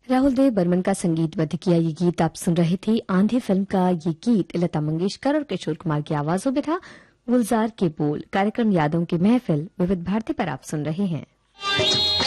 राहुल देव बर्मन का संगीतबद्ध किया ये गीत आप सुन रहे थे। आंधी फिल्म का ये गीत लता मंगेशकर और किशोर कुमार की आवाजों में था। गुलजार के बोल। कार्यक्रम यादों की महफिल विविध भारती पर आप सुन रहे हैं।